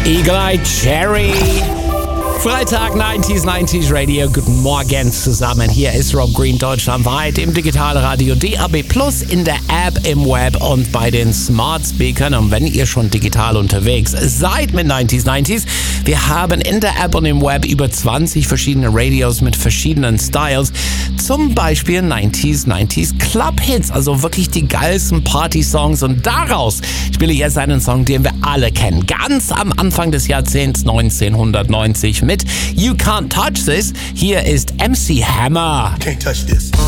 Eagle Eye Cherry. Freitag 90s Radio. Guten Morgen zusammen. Hier ist Rob Green deutschlandweit im Digitalradio DAB+, in der App, im Web und bei den Smart Speakern. Und wenn ihr schon digital unterwegs seid mit 90s, wir haben in der App und im Web über 20 verschiedene Radios mit verschiedenen Styles. Zum Beispiel 90s Club Hits, also wirklich die geilsten Party-Songs. Und daraus spiele ich jetzt einen Song, den wir alle kennen. Ganz am Anfang des Jahrzehnts 1990 mit You Can't Touch This. Hier ist MC Hammer. Can't touch this.